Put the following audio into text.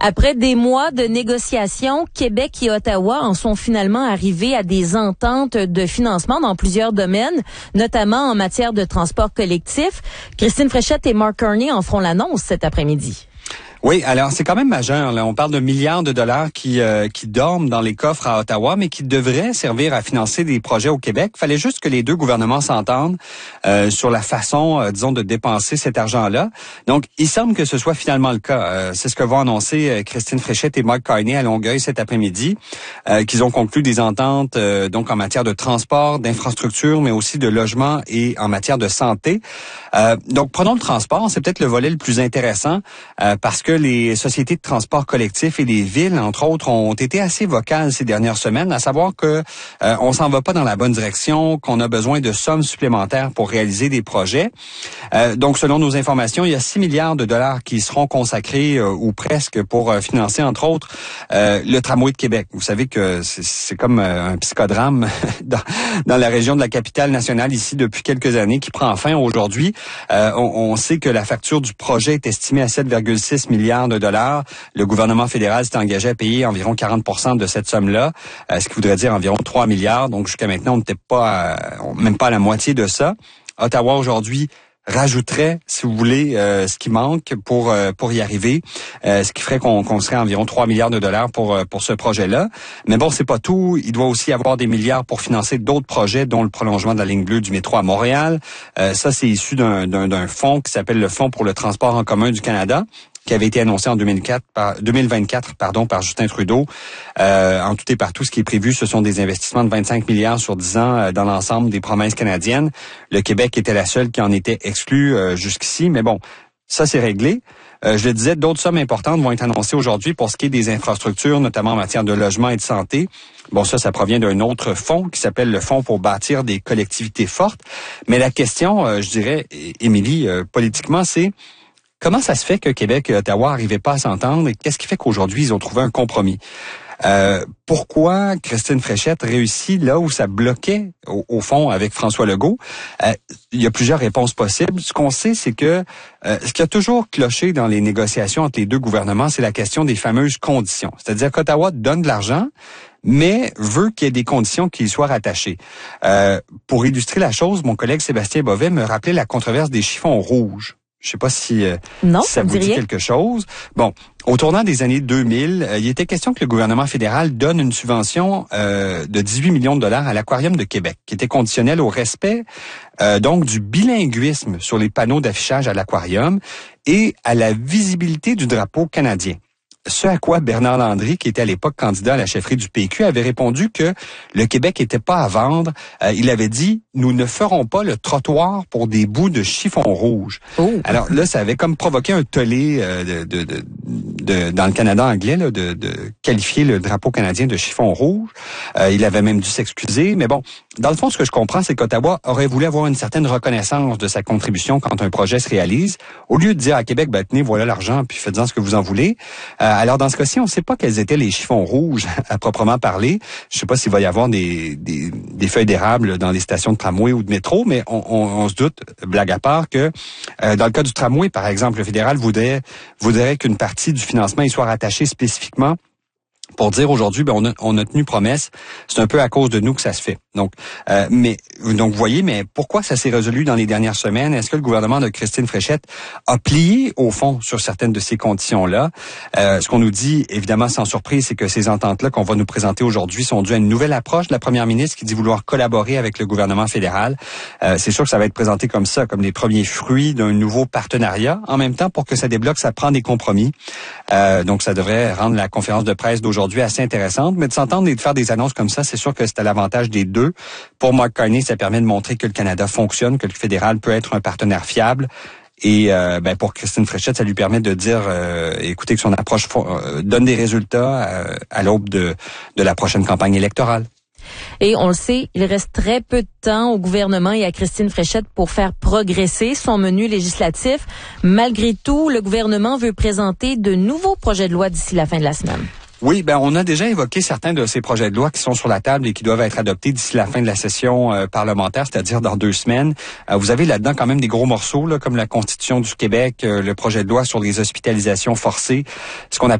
Après des mois de négociations, Québec et Ottawa en sont finalement arrivés à des ententes de financement dans plusieurs domaines, notamment en matière de transport collectif. Christine Fréchette et Mark Carney en feront l'annonce cet après-midi. Oui, alors c'est quand même majeur. Là. On parle de milliards de dollars qui dorment dans les coffres à Ottawa, mais qui devraient servir à financer des projets au Québec. Fallait juste que les deux gouvernements s'entendent sur la façon, disons, de dépenser cet argent-là. Donc, il semble que ce soit finalement le cas. C'est ce que vont annoncer Christine Fréchette et Mark Carney à Longueuil cet après-midi, qu'ils ont conclu des ententes donc en matière de transport, d'infrastructure, mais aussi de logement et en matière de santé. Donc, prenons le transport, c'est peut-être le volet le plus intéressant parce que les sociétés de transport collectif et les villes, entre autres, ont été assez vocales ces dernières semaines, à savoir que on s'en va pas dans la bonne direction, qu'on a besoin de sommes supplémentaires pour réaliser des projets. Donc, selon nos informations, il y a 6 milliards de dollars qui seront consacrés ou presque pour financer, entre autres, le tramway de Québec. Vous savez que c'est comme un psychodrame dans la région de la capitale nationale ici depuis quelques années qui prend fin aujourd'hui. On sait que la facture du projet est estimée à 7,6 milliards de dollars. Le gouvernement fédéral s'est engagé à payer environ 40% de cette somme-là, ce qui voudrait dire environ 3 milliards. Donc, jusqu'à maintenant, on n'était pas même pas à la moitié de ça. Ottawa, aujourd'hui, rajouterait, si vous voulez, ce qui manque pour y arriver, ce qui ferait qu'on serait à environ 3 milliards de dollars pour ce projet-là. Mais bon, c'est pas tout. Il doit aussi y avoir des milliards pour financer d'autres projets, dont le prolongement de la ligne bleue du métro à Montréal. Ça, c'est issu d'un fonds qui s'appelle le Fonds pour le transport en commun du Canada, qui avait été annoncé en 2024 par Justin Trudeau. En tout et partout, ce qui est prévu, ce sont des investissements de 25 milliards sur 10 ans dans l'ensemble des provinces canadiennes. Le Québec était la seule qui en était exclue jusqu'ici, mais bon, ça c'est réglé. Je le disais, d'autres sommes importantes vont être annoncées aujourd'hui pour ce qui est des infrastructures, notamment en matière de logement et de santé. Bon, ça provient d'un autre fonds qui s'appelle le Fonds pour bâtir des collectivités fortes. Mais la question, je dirais, Émilie, politiquement, c'est comment ça se fait que Québec et Ottawa n'arrivaient pas à s'entendre et qu'est-ce qui fait qu'aujourd'hui, ils ont trouvé un compromis? Pourquoi Christine Fréchette réussit là où ça bloquait, au fond, avec François Legault? Il y a plusieurs réponses possibles. Ce qu'on sait, c'est que ce qui a toujours cloché dans les négociations entre les deux gouvernements, c'est la question des fameuses conditions. C'est-à-dire qu'Ottawa donne de l'argent, mais veut qu'il y ait des conditions qui y soient rattachées. Pour illustrer la chose, mon collègue Sébastien Bovet me rappelait la controverse des chiffons rouges. Je sais pas si ça vous dit quelque chose. Bon, au tournant des années 2000, il était question que le gouvernement fédéral donne une subvention de 18 millions de dollars à l'Aquarium de Québec, qui était conditionnelle au respect donc du bilinguisme sur les panneaux d'affichage à l'Aquarium et à la visibilité du drapeau canadien. Ce à quoi Bernard Landry, qui était à l'époque candidat à la chefferie du PQ, avait répondu que le Québec n'était pas à vendre. Il avait dit « Nous ne ferons pas le trottoir pour des bouts de chiffon rouge ». Alors là, ça avait comme provoqué un tollé dans le Canada anglais là, de qualifier le drapeau canadien de chiffon rouge. Il avait même dû s'excuser. Mais bon, dans le fond, ce que je comprends, c'est qu'Ottawa aurait voulu avoir une certaine reconnaissance de sa contribution quand un projet se réalise. Au lieu de dire à Québec, ben, tenez, voilà l'argent, puis faites-en ce que vous en voulez. Alors, dans ce cas-ci, on ne sait pas quels étaient les chiffons rouges à proprement parler. Je ne sais pas s'il va y avoir des feuilles d'érable dans les stations de tramway ou de métro, mais on se doute, blague à part, que dans le cas du tramway, par exemple, le fédéral voudrait qu'une partie du financement y soit rattachée spécifiquement pour dire aujourd'hui, ben on a tenu promesse. C'est un peu à cause de nous que ça se fait. Donc, vous voyez, mais pourquoi ça s'est résolu dans les dernières semaines? Est-ce que le gouvernement de Christine Fréchette a plié au fond sur certaines de ces conditions-là? Ce qu'on nous dit, évidemment, sans surprise, c'est que ces ententes-là qu'on va nous présenter aujourd'hui sont dues à une nouvelle approche de la première ministre qui dit vouloir collaborer avec le gouvernement fédéral. C'est sûr que ça va être présenté comme ça, comme les premiers fruits d'un nouveau partenariat. En même temps, pour que ça débloque, ça prend des compromis. Donc, ça devrait rendre la conférence de presse d'aujourd'hui assez intéressante, mais de s'entendre et de faire des annonces comme ça, c'est sûr que c'est à l'avantage des deux. Pour Mark Carney, ça permet de montrer que le Canada fonctionne, que le fédéral peut être un partenaire fiable. Et pour Christine Fréchette, ça lui permet de dire, écoutez, que son approche donne des résultats à l'aube de la prochaine campagne électorale. Et on le sait, il reste très peu de temps au gouvernement et à Christine Fréchette pour faire progresser son menu législatif. Malgré tout, le gouvernement veut présenter de nouveaux projets de loi d'ici la fin de la semaine. Oui, on a déjà évoqué certains de ces projets de loi qui sont sur la table et qui doivent être adoptés d'ici la fin de la session parlementaire, c'est-à-dire dans 2 semaines. Vous avez là-dedans quand même des gros morceaux, là, comme la Constitution du Québec, le projet de loi sur les hospitalisations forcées, ce qu'on appelle